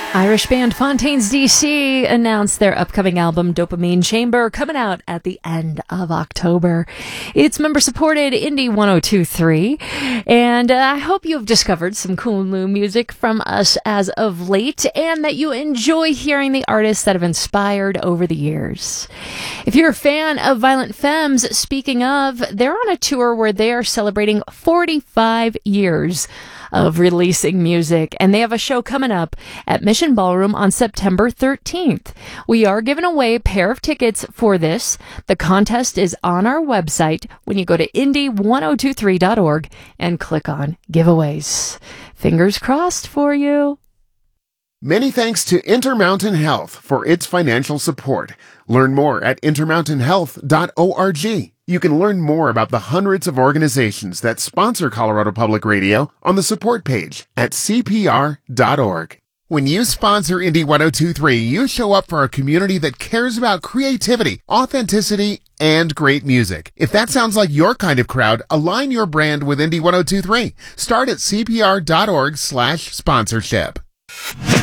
Irish band Fontaines DC announced their upcoming album Dopamine Chamber, coming out at the end of October. It's member-supported Indie 1023, and I hope you have discovered some cool new music from us as of late, and that you enjoy hearing the artists that have inspired over the years. If you're a fan of Violent Femmes, speaking of, they're on a tour where they are celebrating 45 years of releasing music, and they have a show coming up at Mission Ballroom on September 13th. We are giving away a pair of tickets for this. The contest is on our website when you go to indie1023.org and click on giveaways. Fingers crossed for you. Many thanks to Intermountain Health for its financial support. Learn more at intermountainhealth.org. You can learn more about the hundreds of organizations that sponsor Colorado Public Radio on the support page at cpr.org. When you sponsor Indie 1023, you show up for a community that cares about creativity, authenticity, and great music. If that sounds like your kind of crowd, align your brand with Indie 1023. Start at cpr.org/sponsorship.